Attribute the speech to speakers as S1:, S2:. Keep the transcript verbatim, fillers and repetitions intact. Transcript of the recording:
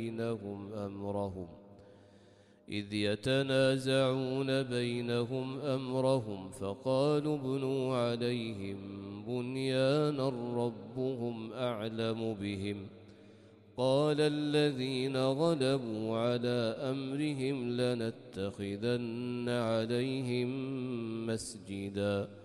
S1: بينهم أمرهم إذ يتنازعون بينهم أمرهم فقالوا ابنوا عليهم بنيانا ربهم أعلم بهم قال الذين غلبوا على أمرهم لنتخذن عليهم مسجدا